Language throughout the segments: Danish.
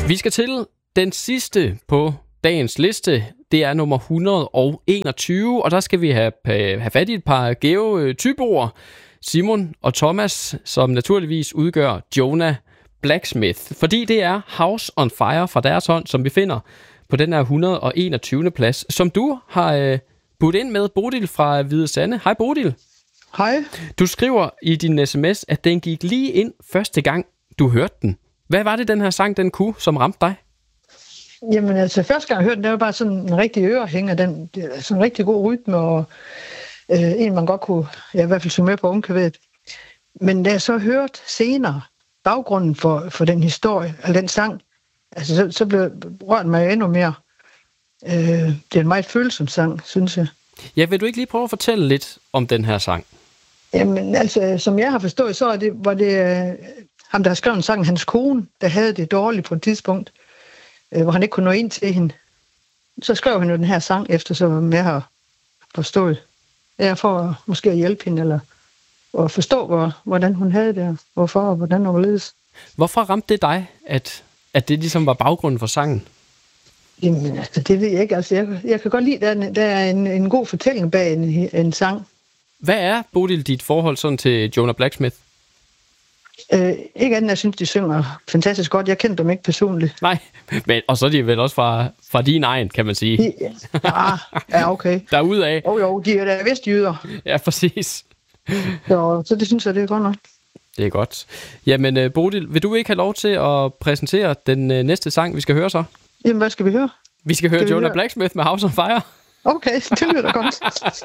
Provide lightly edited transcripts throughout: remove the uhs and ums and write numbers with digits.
Vi skal til den sidste på dagens liste. Det er nummer 121, og der skal vi have fat i et par geotyboer. Simon og Thomas, som naturligvis udgør Jonah Blacksmith. Fordi det er House on Fire fra deres hånd, som vi finder på den her 121. plads, som du har budt ind med, Bodil fra Hvide Sande. Hej Bodil. Hej. Du skriver i din sms, at den gik lige ind første gang, du hørte den. Hvad var det, den her sang, den kunne, som ramte dig? Jamen altså, første gang jeg hørte den, det var bare sådan en rigtig ørehænger, sådan en rigtig god rytme, og en man godt kunne, i hvert fald synge med på ungkaværet. Men da jeg så hørte senere baggrunden for den historie, eller den sang, altså så blev rørt mig endnu mere. Det er en meget følsom sang, synes jeg. Ja, vil du ikke lige prøve at fortælle lidt om den her sang? Jamen altså, som jeg har forstået, så var det ham, der har skrevet en sang, hans kone, der havde det dårligt på et tidspunkt, hvor han ikke kunne nå ind til hende. Så skrev han jo den her sang efter, som jeg har forstået. Ja, for måske at hjælpe hende, eller at forstå, hvordan hun havde det, hvorfor og hvordan hun ledes. Hvorfor ramte det dig, at det ligesom var baggrunden for sangen? Jamen, altså, det ved jeg ikke. Altså, jeg kan godt lide, at der er en god fortælling bag en sang. Hvad er, Bodil, dit forhold sådan til Jonah Blacksmith? Ikke andet, jeg synes, de synger fantastisk godt. Jeg kendte dem ikke personligt. Nej, men, og så er de vel også fra din egen, kan man sige. Ja, okay. Derudaf. Jo, de er da vestjyder. Ja, præcis. Så det synes jeg, det er godt nok. Det er godt. Jamen, Bodil, vil du ikke have lov til at præsentere den næste sang, vi skal høre så? Jamen, hvad skal vi høre? Vi skal høre Jonah Blacksmith med House on Fire. Okay, det lyder da godt.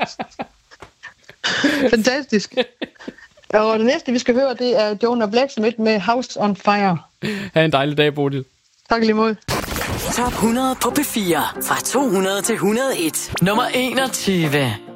Fantastisk. Og det næste, vi skal høre, det er Jonah Blacksmith med House on Fire. Ha' en dejlig dag, Bodil. Tak lige måde. Top 100 på P4. Fra 200 til 101. Nummer 21.